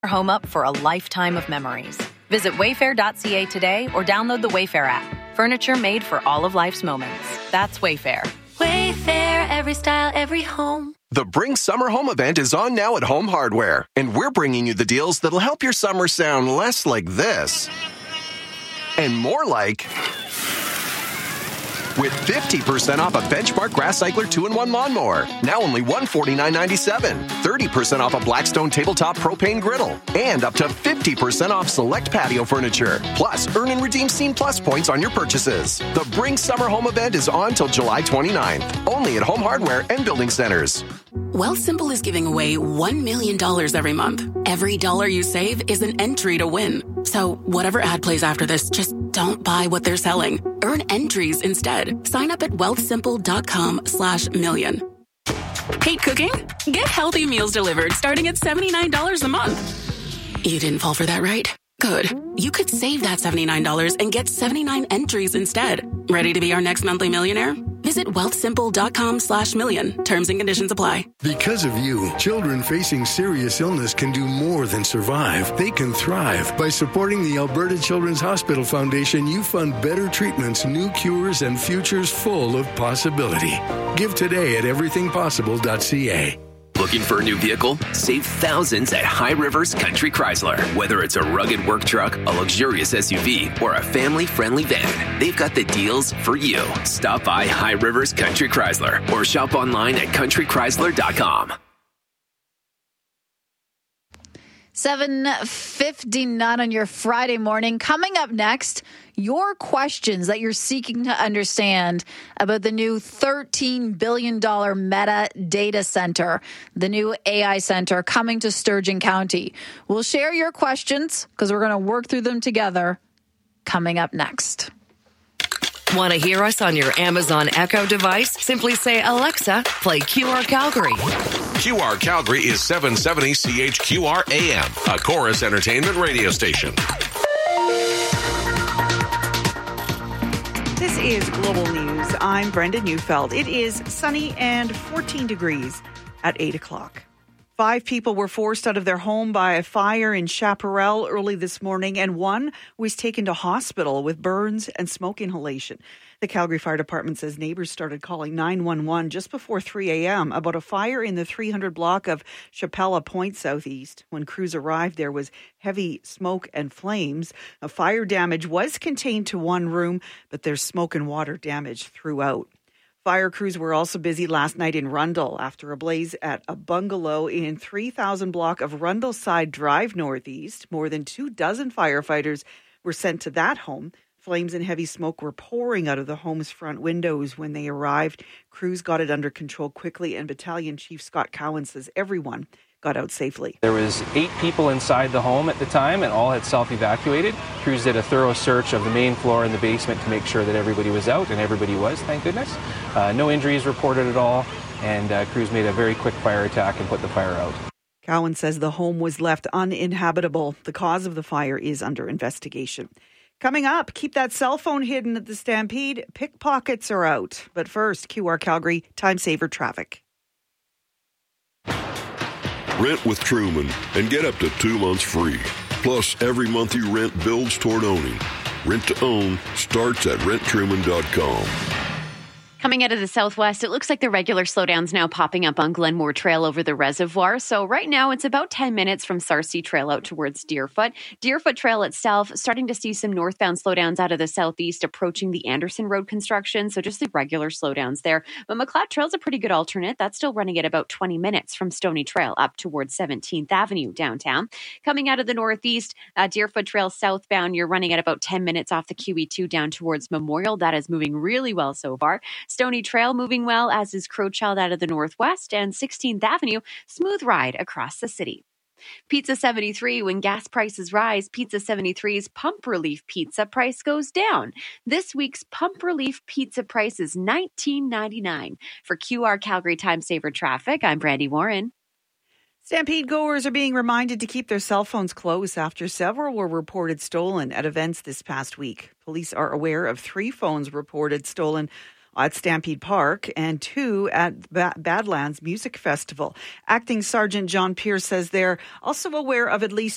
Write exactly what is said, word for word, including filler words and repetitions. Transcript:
home up for a lifetime of memories. Visit wayfair dot c a today or download the Wayfair app. Furniture made for all of life's moments. That's Wayfair. Wayfair, every style, every home. The Bring Summer Home event is on now at Home Hardware, and we're bringing you the deals that'll help your summer sound less like this and more like... with fifty percent off a Benchmark Grass Cycler two in one lawnmower. Now only one hundred forty-nine ninety-seven. thirty percent off a Blackstone Tabletop Propane Griddle. And up to fifty percent off select patio furniture. Plus, earn and redeem Scene Plus points on your purchases. The Bring Summer Home event is on till July twenty-ninth. Only at Home Hardware and Building Centers. Wealthsimple is giving away one million dollars every month. Every dollar you save is an entry to win. So whatever ad plays after this, just don't buy what they're selling. Earn entries instead. Sign up at wealthsimple.com slash million. Hate cooking? Get healthy meals delivered starting at seventy-nine dollars a month. You didn't fall for that, right? Good. You could save that seventy-nine dollars and get seventy-nine entries instead. Ready to be our next monthly millionaire? Visit wealthsimple.com slash million. Terms and conditions apply. Because of you, children facing serious illness can do more than survive. They can thrive. By supporting the Alberta Children's Hospital Foundation, you fund better treatments, new cures, and futures full of possibility. Give today at everything possible dot c a. Looking for a new vehicle? Save thousands at High Rivers Country Chrysler. Whether it's a rugged work truck, a luxurious S U V, or a family-friendly van, they've got the deals for you. Stop by High Rivers Country Chrysler or shop online at country chrysler dot com. seven fifty-nine on your Friday morning. Coming up next, your questions that you're seeking to understand about the new thirteen billion dollars Meta Data Center, the new A I center coming to Sturgeon County. We'll share your questions because we're going to work through them together coming up next. Want to hear us on your Amazon Echo device? Simply say, Alexa, play Q R Calgary. Q R Calgary is seven seventy C H Q R A M, a Chorus Entertainment radio station. This is Global News. I'm Brenda Neufeld. It is sunny and fourteen degrees at eight o'clock. Five people were forced out of their home by a fire in Chaparral early this morning, and one was taken to hospital with burns and smoke inhalation. The Calgary Fire Department says neighbors started calling nine one one just before three a.m. about a fire in the three hundred block of Chapella Point Southeast. When crews arrived, there was heavy smoke and flames. A fire damage was contained to one room, but there's smoke and water damage throughout. Fire crews were also busy last night in Rundle after a blaze at a bungalow in three thousand block of Rundle Side Drive Northeast. More than two dozen firefighters were sent to that home. Flames and heavy smoke were pouring out of the home's front windows when they arrived. Crews got it under control quickly, and Battalion Chief Scott Cowan says everyone got out safely. There was eight people inside the home at the time, and all had self-evacuated. Crews did a thorough search of the main floor and the basement to make sure that everybody was out, and everybody was, thank goodness. Uh, no injuries reported at all, and uh, crews made a very quick fire attack and put the fire out. Cowan says the home was left uninhabitable. The cause of the fire is under investigation. Coming up, keep that cell phone hidden at the Stampede. Pickpockets are out. But first, Q R Calgary Time Saver Traffic. Rent with Truman and get up to two months free. Plus, every month you rent builds toward owning. Rent to own starts at rent truman dot com. Coming out of the southwest, it looks like the regular slowdowns now popping up on Glenmore Trail over the reservoir. So right now it's about ten minutes from Sarcee Trail out towards Deerfoot. Deerfoot Trail itself starting to see some northbound slowdowns out of the southeast approaching the Anderson Road construction. So just the regular slowdowns there. But McLeod Trail's a pretty good alternate. That's still running at about twenty minutes from Stony Trail up towards seventeenth Avenue downtown. Coming out of the northeast, uh, Deerfoot Trail southbound, you're running at about ten minutes off the Q E two down towards Memorial. That is moving really well so far. Stony Trail moving well, as is Crowchild out of the northwest, and sixteenth Avenue, smooth ride across the city. Pizza seventy-three, when gas prices rise, Pizza seventy-three's Pump Relief Pizza price goes down. This week's Pump Relief Pizza price is nineteen ninety-nine. For Q R Calgary Time Saver Traffic, I'm Brandy Warren. Stampede goers are being reminded to keep their cell phones close after several were reported stolen at events this past week. Police are aware of three phones reported stolen at Stampede Park and two at ba- Badlands Music Festival. Acting Sergeant John Pierce says they're also aware of at least